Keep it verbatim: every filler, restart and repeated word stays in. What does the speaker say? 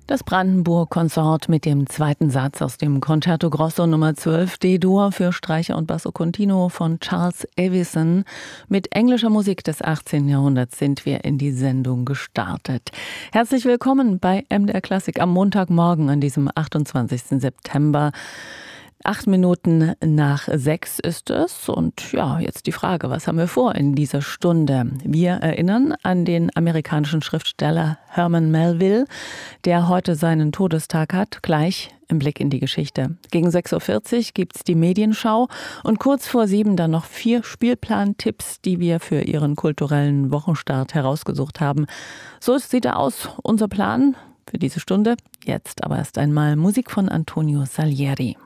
Das Brandenburg-Konsort mit dem zweiten Satz aus dem Concerto Grosso Nummer zwölf D-Dur für Streicher und Basso Continuo von Charles Evison. Mit englischer Musik des achtzehnten Jahrhunderts sind wir in die Sendung gestartet. Herzlich willkommen bei M D R Klassik am Montagmorgen an diesem achtundzwanzigsten September. Acht Minuten nach sechs ist es und ja, jetzt die Frage, was haben wir vor in dieser Stunde? Wir erinnern an den amerikanischen Schriftsteller Herman Melville, der heute seinen Todestag hat, gleich im Blick in die Geschichte. Gegen sechs Uhr vierzig gibt's die Medienschau und kurz vor sieben dann noch vier Spielplantipps, die wir für Ihren kulturellen Wochenstart herausgesucht haben. So sieht er aus, unser Plan für diese Stunde. Jetzt aber erst einmal Musik von Antonio Salieri.